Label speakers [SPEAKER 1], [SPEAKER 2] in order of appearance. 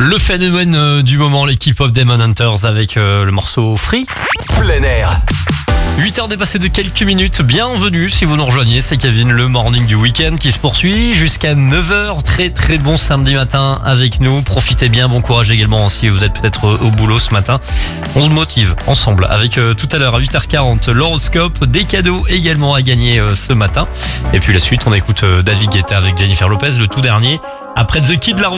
[SPEAKER 1] Le phénomène du moment, l'équipe of Demon Hunters avec le morceau Free.
[SPEAKER 2] Plein air.
[SPEAKER 1] 8h dépassées de quelques minutes, bienvenue si vous nous rejoignez, c'est Kevin, le morning du week-end qui se poursuit jusqu'à 9h, très bon samedi matin avec nous, profitez bien, bon courage également si vous êtes peut-être au boulot ce matin. On se motive ensemble avec tout à l'heure à 8h40 l'horoscope, des cadeaux également à gagner ce matin. Et puis la suite, on écoute David Guetta avec Jennifer Lopez, le tout dernier, après The Kid Laroi.